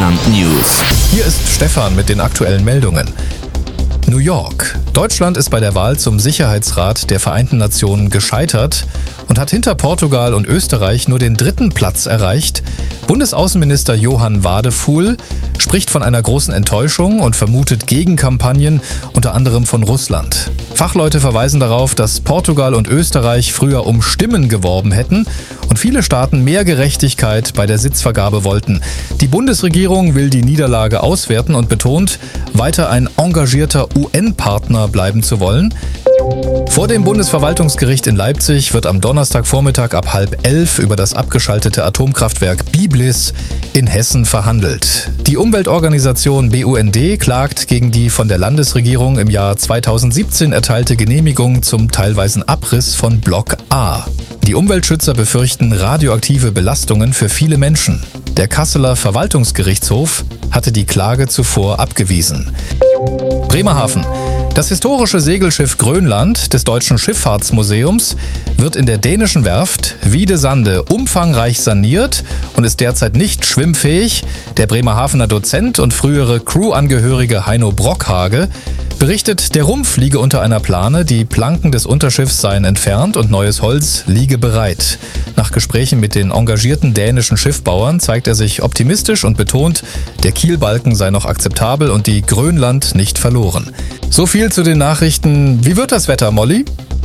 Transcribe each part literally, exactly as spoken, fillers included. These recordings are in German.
Deutschland News. Hier ist Stefan mit den aktuellen Meldungen. New York. Deutschland ist bei der Wahl zum Sicherheitsrat der Vereinten Nationen gescheitert und hat hinter Portugal und Österreich nur den dritten Platz erreicht. Bundesaußenminister Johann Wadefuhl spricht von einer großen Enttäuschung und vermutet Gegenkampagnen, unter anderem von Russland. Fachleute verweisen darauf, dass Portugal und Österreich früher um Stimmen geworben hätten und viele Staaten mehr Gerechtigkeit bei der Sitzvergabe wollten. Die Bundesregierung will die Niederlage auswerten und betont, weiter ein engagierter U N-Partner bleiben zu wollen. Vor dem Bundesverwaltungsgericht in Leipzig wird am Donnerstagvormittag ab halb elf über das abgeschaltete Atomkraftwerk Biblis in Hessen verhandelt. Die Umweltorganisation B U N D klagt gegen die von der Landesregierung im Jahr zweitausendsiebzehn erteilte Genehmigung zum teilweisen Abriss von Block A. Die Umweltschützer befürchten radioaktive Belastungen für viele Menschen. Der Kasseler Verwaltungsgerichtshof hatte die Klage zuvor abgewiesen. Bremerhaven. Das historische Segelschiff Grönland des Deutschen Schifffahrtsmuseums wird in der dänischen Werft Wiedesande umfangreich saniert und ist derzeit nicht schwimmfähig. Der Bremerhavener Dozent und frühere Crewangehörige Heino Brockhage berichtet, der Rumpf liege unter einer Plane, die Planken des Unterschiffs seien entfernt und neues Holz liege bereit. Nach Gesprächen mit den engagierten dänischen Schiffbauern zeigt er sich optimistisch und betont, der Kielbalken sei noch akzeptabel und die Grönland nicht verloren. So viel zu den Nachrichten. Wie wird das Wetter, Molly?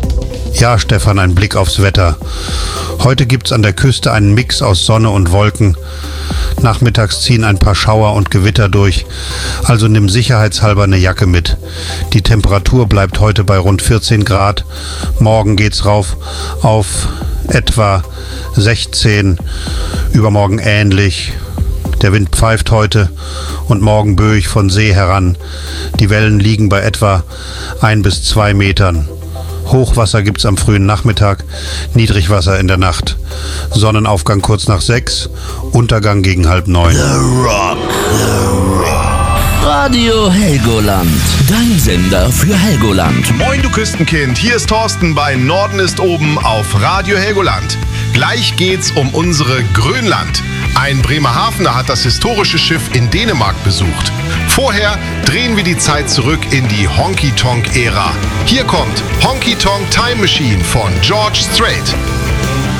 Ja, Stefan, ein Blick aufs Wetter. Heute gibt's an der Küste einen Mix aus Sonne und Wolken. Nachmittags ziehen ein paar Schauer und Gewitter durch, also nimm sicherheitshalber eine Jacke mit. Die Temperatur bleibt heute bei rund vierzehn Grad. Morgen geht's rauf auf etwa sechzehn, übermorgen ähnlich. Der Wind pfeift heute und morgen böig von See heran. Die Wellen liegen bei etwa ein bis zwei Metern. Hochwasser gibt's am frühen Nachmittag, Niedrigwasser in der Nacht. Sonnenaufgang kurz nach sechs, Untergang gegen halb neun. The Rock, The Rock. Radio Helgoland, dein Sender für Helgoland. Moin du Küstenkind, hier ist Thorsten bei Norden ist oben auf Radio Helgoland. Gleich geht's um unsere Grönland. Ein Bremerhavener hat das historische Schiff in Dänemark besucht. Vorher drehen wir die Zeit zurück in die Honky-Tonk-Ära. Hier kommt Honky-Tonk Time Machine von George Strait.